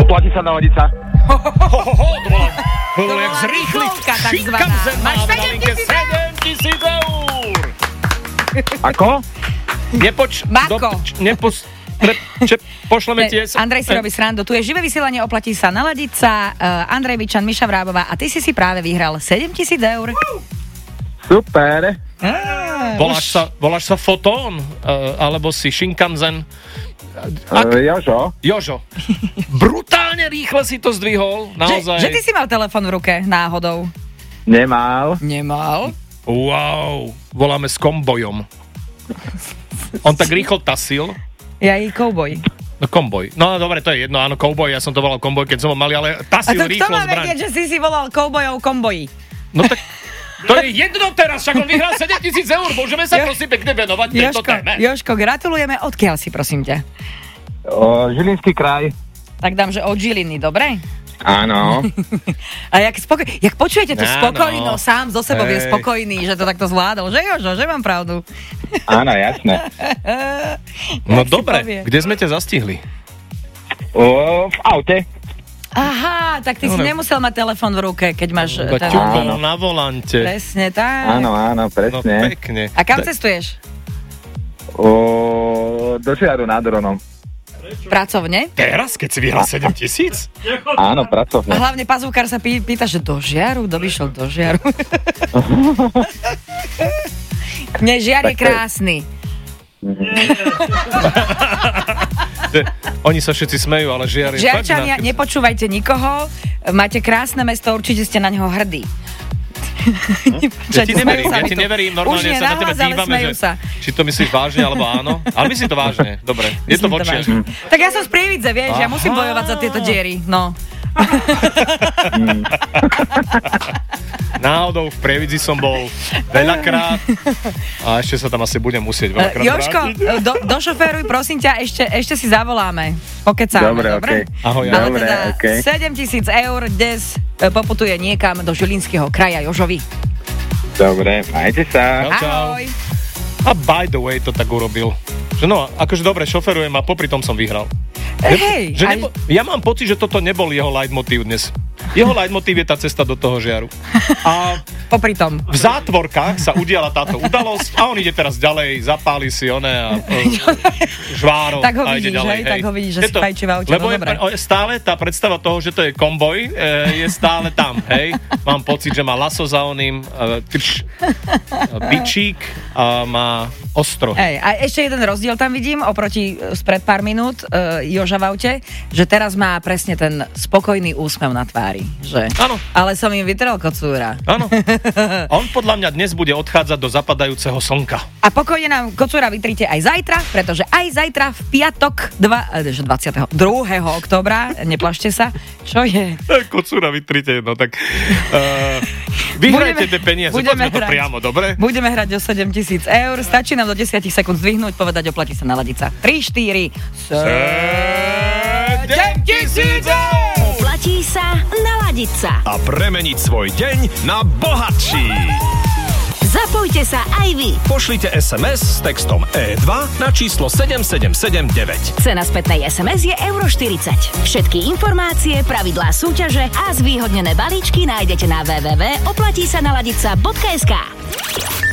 Oplatí sa naladiť sa. To bolo jak zrýchliť. takzvaná. Máš 7 000 eur. Ako? Pošleme ti Andrej si robí srandu. Tu je živé vysielanie, oplatí sa naladiť sa. Andrej Vičan, Miša Vrábová a ty si práve vyhral 7 000 eur. Super. Voláš sa Fotón? Alebo si Shinkansen? Jožo. Brutálne rýchle si to zdvihol. Naozaj. Že ty si mal telefon v ruke náhodou? Nemal. Wow. Voláme s kombojom. On tak rýchlo tasil. Ja i kouboj. No komboj. No dobre, to je jedno, áno, kouboj, ja som to volal komboj, keď som ho mali, ale tasil rýchlo zbraň. A to kto má vedieť, že si volal koubojov komboji? No tak, to je jedno teraz, však on vyhral 7 000 eur, môžeme sa prosím pekne venovať tejto téme. Jožko, gratulujeme, odkiaľ si, prosím ťa? Žilinský kraj. Tak dám, že od Žiliny, dobre? Áno. A jak počujete tú spokojnosť, sám zo sebou je spokojný, že to takto zvládol, že Jožo, že mám pravdu? Áno, jasné. No dobre, kde sme ťa zastihli? V aute. Aha, tak ty si nemusel mať telefón v ruke, keď máš... Ťukol na volante. Presne tak. Áno, presne. No pekne. A kam cestuješ? Do Žiaru nad Hronom. Pracovne? Teraz, keď si vyhral 7 000? Áno, pracovne. A hlavne pazúkar sa pýta, že do Žiaru? Kto by šiel do Žiaru? Nie, Žiar je krásny. Oni sa všetci smejú, ale Žiar je... Žiarčania, nepočúvajte nikoho. Máte krásne mesto, určite ste na neho hrdí. Ja ti neverím, normálne sa na tebe dívame, že či to myslíš vážne, alebo áno. Ale myslím to vážne, dobre, je to v očiach. Tak ja som z Prievidze, vieš, ja musím bojovať za tieto diery, no. Náhodou v Prievidzi som bol veľakrát a ešte sa tam asi budem musieť veľakrát Jožko, došoféruj, prosím ťa, ešte si zavoláme. Pokecáme, dobre? Ahoj. Ale teda 7 000 eur dnes poputuje niekam do Žilinského kraja Jožovi. Dobre, majte sa. Ahoj. A by the way to tak urobil. Že no, akože dobre, šoferujem a popri tom som vyhral. Hej. Ja mám pocit, že toto nebol jeho leitmotív dnes. Jeho leitmotív je tá cesta do toho Žiaru. A popri tom. V zátvorkách sa udiala táto udalosť a on ide teraz ďalej, zapáli si a žváro. Tak ho a ide vidíš, ďalej. Tak ho vidíš, že si fajčí v aute. Lebo stále tá predstava toho, že to je komboj, je stále tam, hej. Mám pocit, že má laso za oným, bičík a má ostro. Hej, a ešte jeden rozdiel tam vidím oproti spred pár minút Joža v aute, že teraz má presne ten spokojný úsmev na tvári, že? Áno. Ale som im vytrel kocúra. Áno. On podľa mňa dnes bude odchádzať do zapadajúceho slnka. A pokojne nám kocúra vytrite aj zajtra, pretože aj zajtra v piatok 22. októbra, neplašte sa, čo je? Kocúra vytrite, no tak vyhrajte tie peniaze, poďme to priamo, dobre? Budeme hrať o 7 000 eur, stačí nám do 10 sekúnd zdvihnúť, povedať, oplatí sa naladiť sa. 3, 4, 7 000 eur! Oplatí sa naladiť sa. A premeniť svoj deň na bohatší. Zapojte sa aj vy. Pošlite SMS s textom E2 na číslo 7779. Cena spätnej SMS je €40. Všetky informácie, pravidlá súťaže a zvýhodnené balíčky nájdete na www.oplatísanaladica.sk.